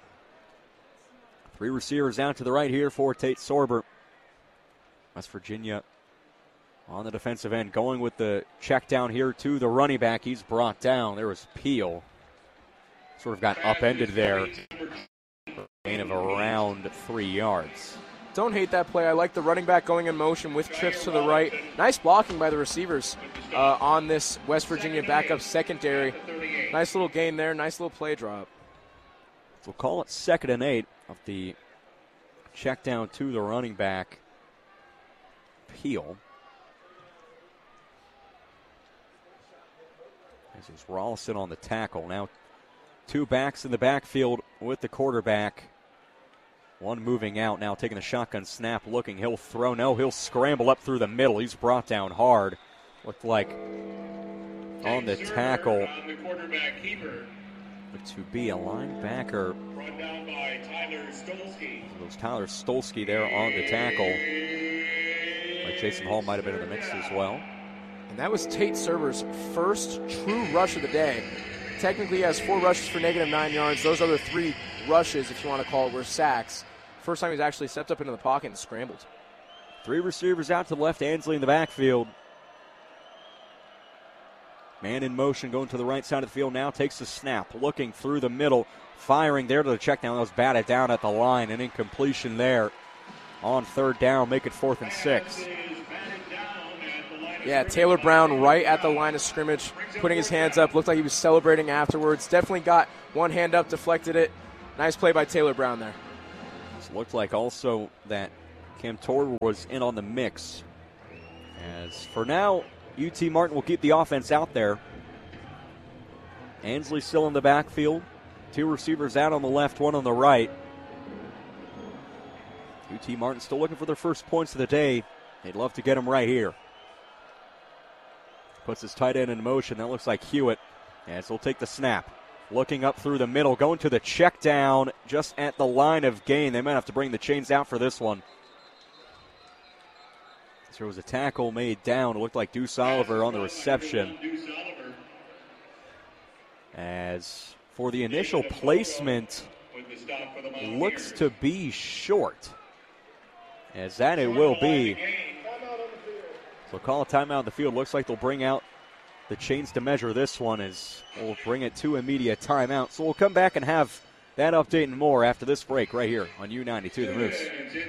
[SPEAKER 7] Three receivers out to the right here for Tate Sorber. West Virginia on the defensive end, going with the check down here to the running back. He's brought down. There was Peel. Sort of got upended there. Gain of around three yards.
[SPEAKER 8] Don't hate that play. I like the running back going in motion with trips to the right. Nice blocking by the receivers uh, on this West Virginia backup secondary. Nice little gain there. Nice little play drop.
[SPEAKER 7] We'll call it second and eight of the check down to the running back, Peel. This is Rollison on the tackle. Now two backs in the backfield with the quarterback. One moving out now, taking the shotgun snap, looking. He'll throw. No, he'll scramble up through the middle. He's brought down hard. Looked like on the tackle to be a linebacker.
[SPEAKER 1] Brought down by Tyler Stolsky.
[SPEAKER 7] It was Tyler Stolsky there on the tackle. Like Jason Hall might have been in the mix as well.
[SPEAKER 8] And that was Tate Sorber's first true rush of the day. Technically, he has four rushes for negative nine yards. Those other three rushes, if you want to call it, were sacks. First time he's actually stepped up into the pocket and scrambled.
[SPEAKER 7] Three receivers out to the left, Ansley in the backfield. Man in motion going to the right side of the field now, takes the snap, looking through the middle, firing there to the check down. That was batted down at the line, an incompletion there. on third down, make it fourth and six.
[SPEAKER 8] Yeah, Taylor Brown right at the line of scrimmage, putting his hands up. Looked like he was celebrating afterwards. Definitely got one hand up, deflected it. Nice play by Taylor Brown there.
[SPEAKER 7] It looked like also that Cam Torr was in on the mix. As for now, U T Martin will keep the offense out there. Ansley still in the backfield. Two receivers out on the left, one on the right. U T Martin still looking for their first points of the day. They'd love to get them right here. Puts his tight end in motion. That looks like Hewitt. As he'll take the snap. Looking up through the middle, going to the check down just at the line of gain. They might have to bring the chains out for this one. There was a tackle made down. It looked like Deuce Oliver on the reception. As for the initial placement, looks to be short. As that it will be. So call a timeout on the field. Looks like they'll bring out the chains to measure this one, as we'll bring it to immediate timeout. So we'll come back and have that update and more after this break right here on U ninety-two The Moose.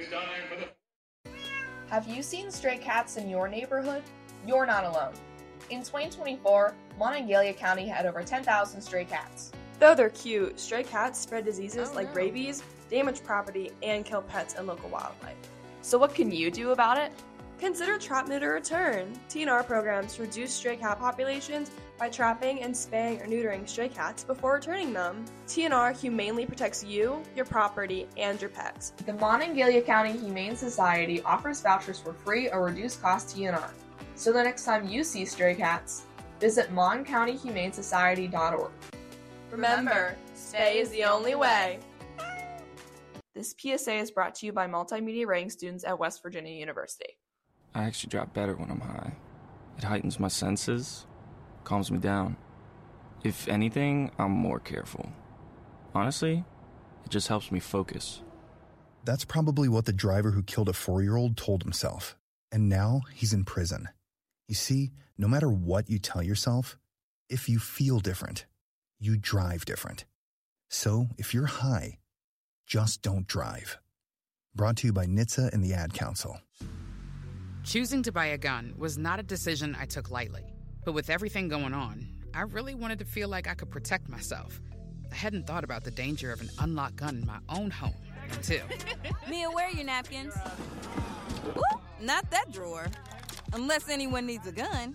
[SPEAKER 20] Have you seen stray cats in your neighborhood? You're not alone. In twenty twenty-four, Monongalia County had over ten thousand stray cats.
[SPEAKER 21] Though they're cute, stray cats spread diseases oh, like no. rabies, damage property, and kill pets and local wildlife.
[SPEAKER 20] So what can you do about it?
[SPEAKER 21] Consider Trap, Neuter, Return. T N R programs reduce stray cat populations by trapping and spaying or neutering stray cats before returning them. T N R humanely protects you, your property, and your pets.
[SPEAKER 20] The Monongalia County Humane Society offers vouchers for free or reduced cost T N R. So the next time you see stray cats, visit mon county humane society dot org.
[SPEAKER 21] Remember, spay is the only way.
[SPEAKER 20] This P S A is brought to you by multimedia writing students at West Virginia University.
[SPEAKER 22] I actually drop better when I'm high. It heightens my senses, calms me down. If anything, I'm more careful. Honestly, it just helps me focus.
[SPEAKER 5] That's probably what the driver who killed a four-year-old told himself. And now he's in prison. You see, no matter what you tell yourself, if you feel different, you drive different. So if you're high, just don't drive. Brought to you by N H T S A and the Ad Council.
[SPEAKER 23] Choosing to buy a gun was not a decision I took lightly. But with everything going on, I really wanted to feel like I could protect myself. I hadn't thought about the danger of an unlocked gun in my own home until...
[SPEAKER 24] Mia, where are your napkins? Ooh, not that drawer. Unless anyone needs a gun.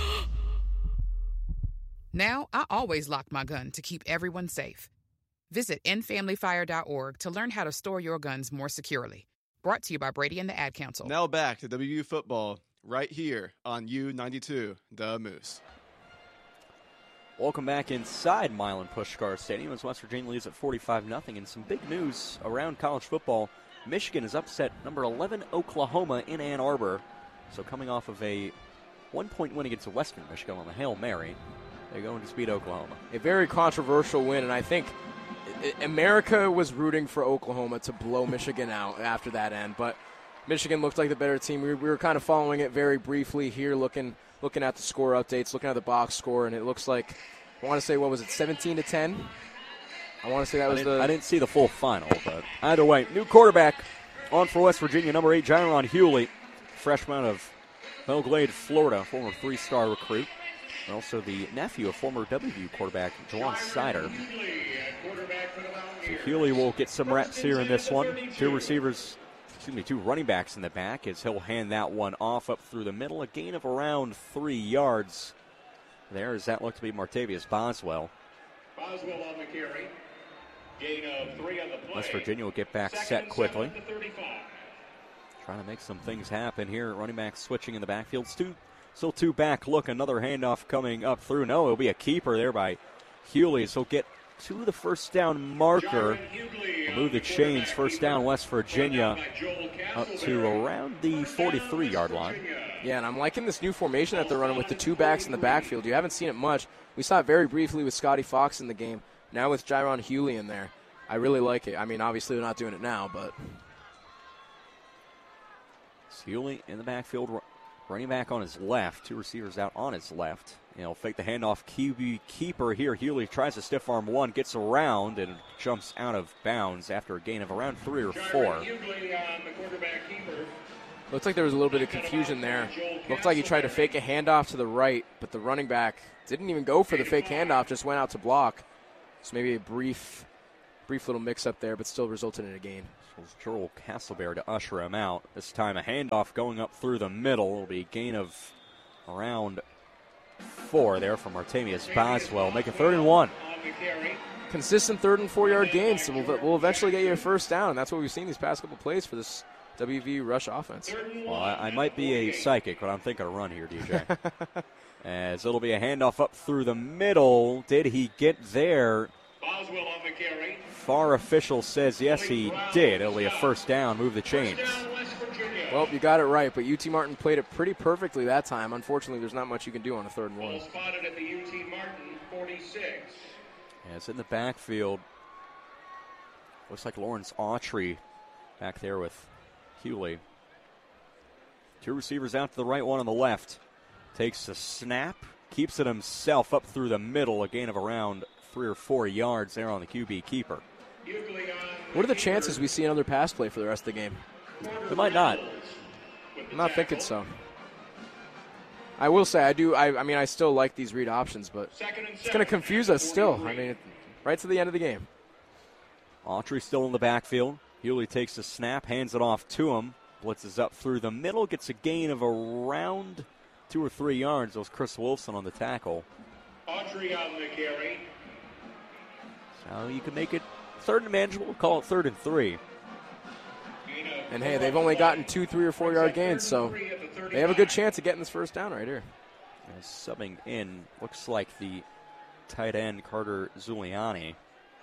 [SPEAKER 23] Now, I always lock my gun to keep everyone safe. Visit end family fire dot org to learn how to store your guns more securely. Brought to you by Brady and the Ad Council.
[SPEAKER 25] Now back to W U football right here on U ninety-two The Moose.
[SPEAKER 7] Welcome back inside Milan Puskar Stadium as West Virginia leads at forty-five nothing. And some big news around college football. Michigan has upset number eleven Oklahoma in Ann Arbor. So coming off of a one-point win against Western Michigan on the Hail Mary, they're going to beat Oklahoma.
[SPEAKER 8] A very controversial win, and I think America was rooting for Oklahoma to blow Michigan out after that end, but Michigan looked like the better team. We, we were kind of following it very briefly here, looking looking at the score updates, looking at the box score, and it looks like, I want to say, what was it, seventeen to ten? I want to say that was
[SPEAKER 7] I
[SPEAKER 8] the...
[SPEAKER 7] I didn't see the full final, but either way, new quarterback on for West Virginia, number eight, Jaron Hewley, freshman of Belglade, Florida, former three-star recruit. And also the nephew of former W V U quarterback Jawan Sider. So Hewley will get some reps here in this one. Two receivers, excuse me, two running backs in the back as he'll hand that one off up through the middle. A gain of around three yards. There as that looked to be Martavius Boswell.
[SPEAKER 1] Boswell on the carry. Gain of three on the play.
[SPEAKER 7] West Virginia will get back set quickly. Trying to make some things happen here. Running back switching in the backfield. Stu Still two back. Look, another handoff coming up through. No, it'll be a keeper there by Hewley. So get to the first down marker. We'll move the chains. First down, West Virginia, up to around the forty-three-yard line.
[SPEAKER 8] Yeah, and I'm liking this new formation that they're running with the two backs in the backfield. You haven't seen it much. We saw it very briefly with Scotty Fox in the game. Now with Jaron Hewley in there. I really like it. I mean, obviously we're not doing it now, but...
[SPEAKER 7] Hewley in the backfield Running back on his left, two receivers out on his left. You know, fake the handoff. Q B keeper here. Hewley tries to stiff arm one, gets around, and jumps out of bounds after a gain of around three or four.
[SPEAKER 8] Looks like there was a little bit of confusion there. Looked like he tried to fake a handoff to the right, but the running back didn't even go for the fake handoff, just went out to block. So maybe a brief, brief little mix-up there, but still resulted in a gain.
[SPEAKER 7] So it's Joel Castleberry to usher him out. This time a handoff going up through the middle. It'll be a gain of around four there from Martavius Boswell. Make it third and one.
[SPEAKER 8] Consistent third and four-yard gains will will eventually get you a first down, and that's what we've seen these past couple plays for this W V U rush offense.
[SPEAKER 7] Well, I, I might be a psychic, but I'm thinking a run here, D J. As it'll be a handoff up through the middle. Did he get there?
[SPEAKER 1] Boswell on the carry.
[SPEAKER 7] Far official says yes, he did. It'll be a first down. Move the chains.
[SPEAKER 8] Well, you got it right, but U T Martin played it pretty perfectly that time. Unfortunately, there's not much you can do on a third and one.
[SPEAKER 1] Ball spotted at the U T Martin forty-six.
[SPEAKER 7] Yeah, it's in the backfield. Looks like Lawrence Autry back there with Hewley. Two receivers out to the right, one on the left. Takes the snap, keeps it himself up through the middle, a gain of around three or four yards there on the Q B keeper.
[SPEAKER 8] What are the chances we see another pass play for the rest of the game?
[SPEAKER 7] We might not.
[SPEAKER 8] I'm not thinking so. I will say, I do. I, I mean, I still like these read options, but it's going to confuse us still. I mean, right to the end of the game.
[SPEAKER 7] Autry still in the backfield. Hewley takes the snap, hands it off to him. Blitzes up through the middle, gets a gain of around two or three yards. That was Chris Wilson on the tackle.
[SPEAKER 1] Autry on the carry.
[SPEAKER 7] So you can make it third and manageable. Call it third and three.
[SPEAKER 8] And hey, they've only gotten two, three, or four yard gains, so they have a good chance of getting this first down right here.
[SPEAKER 7] And subbing in looks like the tight end Carter Zuliani.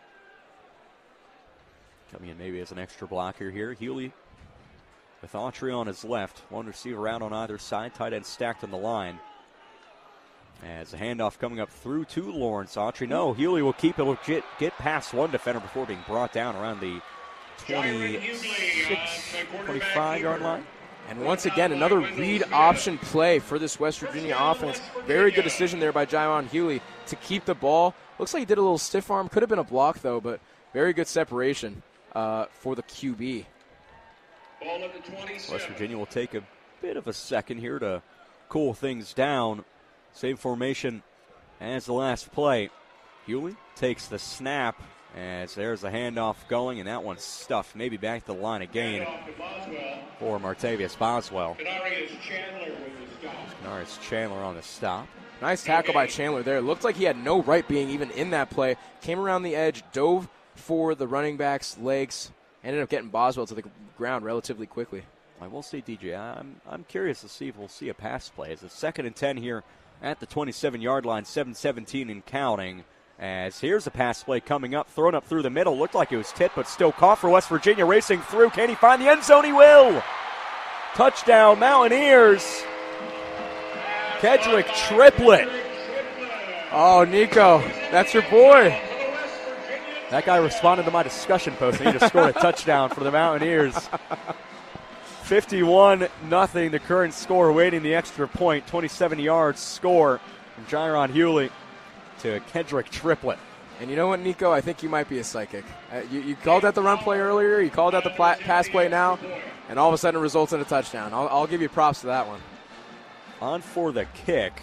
[SPEAKER 7] Coming in maybe as an extra blocker here. Hewley with Autry on his left. One receiver out on either side. Tight end stacked on the line. As a handoff coming up through to Lawrence Autry. No, Hewley will keep it. Will get, get past one defender before being brought down around the twenty-six, twenty-five yard line.
[SPEAKER 8] And once again, another read option play for this West Virginia offense. Very good decision there by Jayon Hewley to keep the ball. Looks like he did a little stiff arm. Could have been a block, though, but very good separation uh, for the Q B.
[SPEAKER 1] Ball at the twenty-seven.
[SPEAKER 7] West Virginia will take a bit of a second here to cool things down. Same formation as the last play. Hewley takes the snap as there's a handoff going, and that one's stuffed. Maybe back to the line again for Martavius Boswell.
[SPEAKER 1] Canarius Chandler with the stop.
[SPEAKER 7] Canarius Chandler on the stop.
[SPEAKER 8] Nice tackle by Chandler there. Looked like he had no right being even in that play. Came around the edge, dove for the running back's legs, ended up getting Boswell to the ground relatively quickly.
[SPEAKER 7] I will say, D J, I'm, I'm curious to see if we'll see a pass play. It's a second and ten here at the twenty-seven yard line, seven seventeen and counting. As here's a pass play coming up, thrown up through the middle. Looked like it was tipped, but still caught for West Virginia. Racing through. Can he find the end zone? He will. Touchdown, Mountaineers. Kedrick Triplett.
[SPEAKER 8] Oh, Nico, that's your boy.
[SPEAKER 7] That guy responded to my discussion post, and he just scored a touchdown for the Mountaineers. fifty-one nothing, the current score, waiting the extra point. twenty-seven yard score from Jayon Hewley to Kedrick Triplett.
[SPEAKER 8] And you know what, Nico? I think you might be a psychic. Uh, you, you called out the run play earlier. You called out the pla- pass play now. And all of a sudden it results in a touchdown. I'll, I'll give you props to that one.
[SPEAKER 7] On for the kick.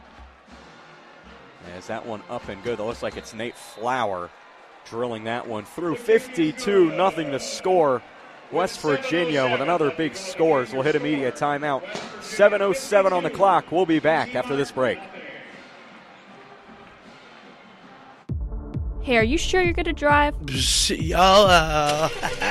[SPEAKER 7] As that one up and good. It looks like it's Nate Flower drilling that one through. fifty-two nothing the score. West Virginia with another big score. So we'll hit a media timeout. seven oh seven on the clock. We'll be back after this break.
[SPEAKER 2] Hey, are you sure you're going to drive?
[SPEAKER 16] Y'all,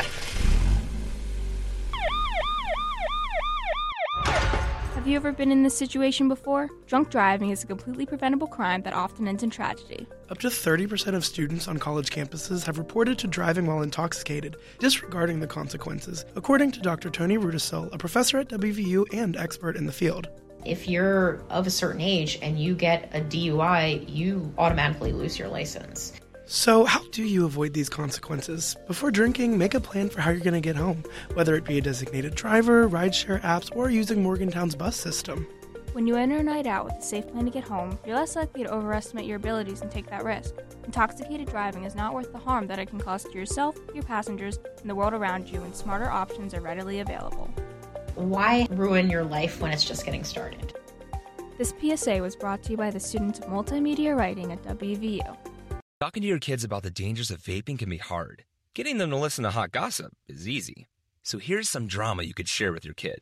[SPEAKER 2] Have you ever been in this situation before? Drunk driving is a completely preventable crime that often ends in tragedy.
[SPEAKER 16] Up to thirty percent of students on college campuses have reported to driving while intoxicated, disregarding the consequences, according to Doctor Tony Rudisill, a professor at W V U and expert in the field.
[SPEAKER 3] If you're of a certain age and you get a D U I, you automatically lose your license.
[SPEAKER 16] So how do you avoid these consequences? Before drinking, make a plan for how you're going to get home, whether it be a designated driver, rideshare apps, or using Morgantown's bus system.
[SPEAKER 2] When you enter a night out with a safe plan to get home, you're less likely to overestimate your abilities and take that risk. Intoxicated driving is not worth the harm that it can cause to yourself, your passengers, and the world around you, and smarter options are readily available.
[SPEAKER 3] Why ruin your life when it's just getting started?
[SPEAKER 2] This P S A was brought to you by the students of multimedia writing at W V U.
[SPEAKER 4] Talking to your kids about the dangers of vaping can be hard. Getting them to listen to hot gossip is easy. So here's some drama you could share with your kid.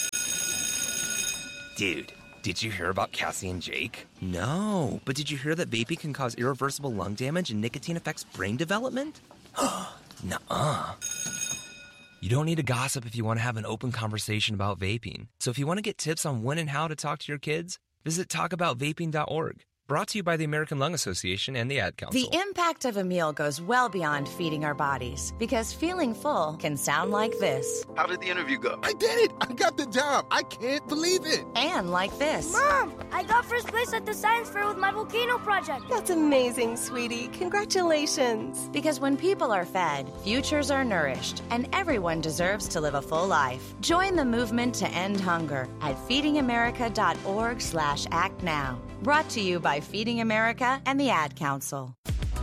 [SPEAKER 4] Dude, did you hear about Cassie and Jake? No, but did you hear that vaping can cause irreversible lung damage and nicotine affects brain development? Nuh-uh. You don't need to gossip if you want to have an open conversation about vaping. So if you want to get tips on when and how to talk to your kids, visit talk about vaping dot org. Brought to you by the American Lung Association and the Ad Council.
[SPEAKER 9] The impact of a meal goes well beyond feeding our bodies, because feeling full can sound like this.
[SPEAKER 11] How did the interview go? I did it! I got the job! I can't believe it!
[SPEAKER 9] And like this.
[SPEAKER 12] Mom, I got first place at the science fair with my volcano project.
[SPEAKER 26] That's amazing, sweetie. Congratulations.
[SPEAKER 9] Because when people are fed, futures are nourished, and everyone deserves to live a full life. Join the movement to end hunger at feeding america dot org slash act now. Brought to you by Feeding America and the Ad Council.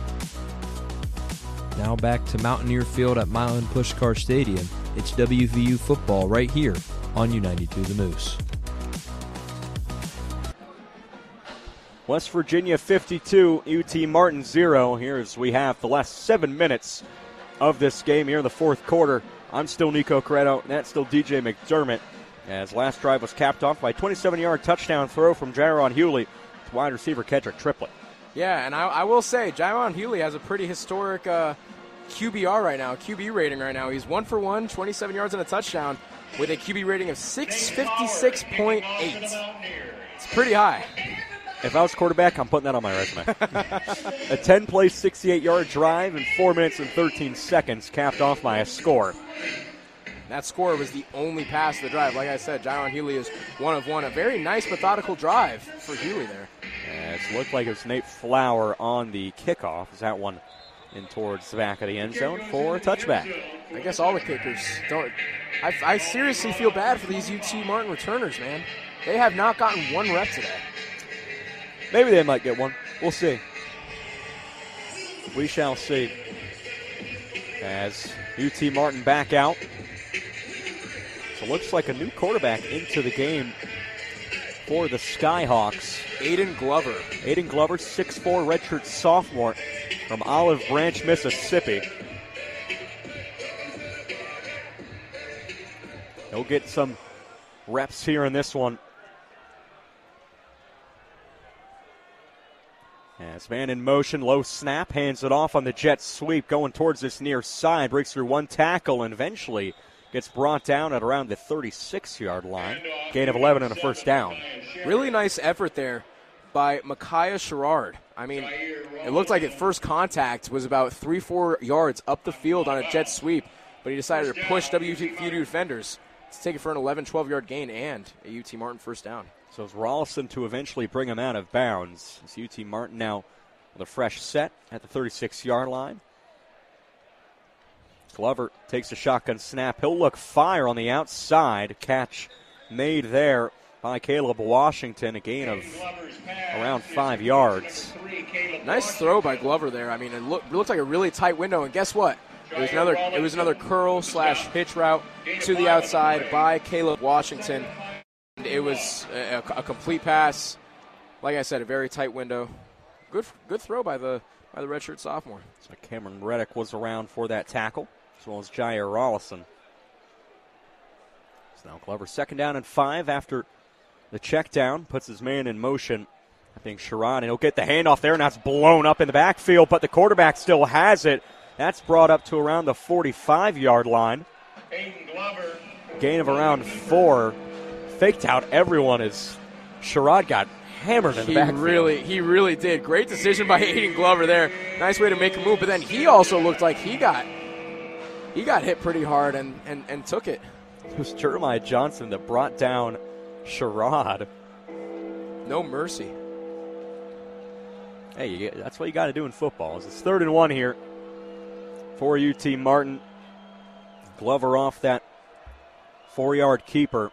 [SPEAKER 6] Now back to Mountaineer Field at Milan Puskar Stadium. It's W V U football right here on U ninety-two The Moose.
[SPEAKER 7] West Virginia fifty-two, U T Martin zero. Here as we have the last seven minutes of this game here in the fourth quarter. I'm still Nico Corretto, and that's still D J McDermott. As last drive was capped off by a twenty-seven-yard touchdown throw from Jaron Hewley. Wide receiver Kedrick Triplett.
[SPEAKER 8] Yeah, and I, I will say, Jaron Hewley has a pretty historic uh, Q B R right now, Q B rating right now. He's one for one, twenty-seven yards and a touchdown with a Q B rating of six fifty-six point eight. It's pretty high.
[SPEAKER 7] If I was quarterback, I'm putting that on my resume. A ten-play, sixty-eight-yard drive in four minutes and thirteen seconds, capped off by a score.
[SPEAKER 8] That score was the only pass of the drive. Like I said, Jaron Hewley is one of one. A very nice, methodical drive for Hewley there.
[SPEAKER 7] Yeah, it looked like it was Nate Flower on the kickoff. Is that one in towards the back of the end zone for a touchback?
[SPEAKER 8] I guess all the kickers don't. I, I seriously feel bad for these U T Martin returners, man. They have not gotten one rep today.
[SPEAKER 7] Maybe they might get one. We'll see. We shall see. As U T Martin back out. So it looks like a new quarterback into the game for the Skyhawks.
[SPEAKER 8] Aiden Glover.
[SPEAKER 7] Aiden Glover, six foot four, redshirt sophomore from Olive Branch, Mississippi. He'll get some reps here in this one. As man in motion, low snap, hands it off on the jet sweep, going towards this near side, breaks through one tackle and eventually gets brought down at around the thirty-six-yard line. Gain of eleven and a first down.
[SPEAKER 8] Really nice effort there by Micaiah Sherrard. I mean, it looked like at first contact was about three, four yards up the field on a jet sweep, but he decided to push W V U defenders to take it for an eleven, twelve-yard gain and a U T Martin first down.
[SPEAKER 7] So it's Rollison to eventually bring him out of bounds. It's U T Martin now with a fresh set at the thirty-six-yard line. Glover takes a shotgun snap. He'll look fire on the outside. Catch made there by Caleb Washington. A gain of around five yards.
[SPEAKER 8] Nice throw by Glover there. I mean, it, look, it looked like a really tight window. And guess what? It was another. It was another curl slash hitch route to the outside by Caleb Washington. And it was a, a complete pass. Like I said, a very tight window. Good, good throw by the by the redshirt sophomore.
[SPEAKER 7] So Cameron Reddick was around for that tackle, as well as Jair Rollison. So now Glover second down and five after the check down. Puts his man in motion. I think Sherrod, and he'll get the handoff there, and that's blown up in the backfield, but the quarterback still has it. That's brought up to around the forty-five-yard line. Gain of around four. Faked out everyone as Sherrod got hammered in the
[SPEAKER 8] he
[SPEAKER 7] backfield.
[SPEAKER 8] Really, he really did. Great decision by Aiden Glover there. Nice way to make a move, but then he also looked like he got he got hit pretty hard and, and, and took it.
[SPEAKER 7] It was Jeremiah Johnson that brought down Sherrod.
[SPEAKER 8] No mercy.
[SPEAKER 7] Hey, you, that's what you got to do in football. It's third and one here for U T Martin. Glover off that four-yard keeper.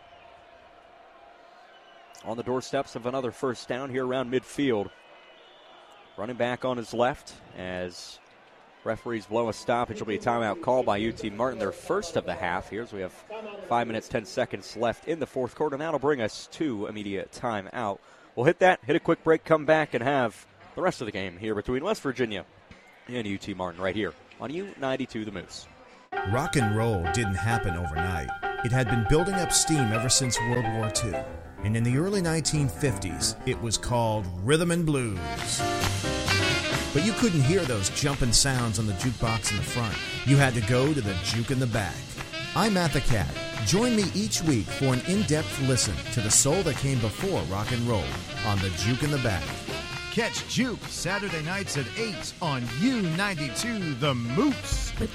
[SPEAKER 7] On the doorsteps of another first down here around midfield. Running back on his left as referees blow a stoppage. Will be a timeout called by U T Martin, their first of the half. Here's we have five minutes, ten seconds left in the fourth quarter, and that'll bring us to immediate timeout. We'll hit that, hit a quick break, come back, and have the rest of the game here between West Virginia and U T Martin right here on U ninety-two The Moose.
[SPEAKER 10] Rock and roll didn't happen overnight. It had been building up steam ever since World War Two. And in the early nineteen fifties, it was called rhythm and blues. But you couldn't hear those jumping sounds on the jukebox in the front. You had to go to the juke in the back. I'm Matt the Cat. Join me each week for an in-depth listen to the soul that came before rock and roll on the Juke in the Back.
[SPEAKER 13] Catch Juke Saturday nights at eight on U ninety-two The Moose.
[SPEAKER 14] With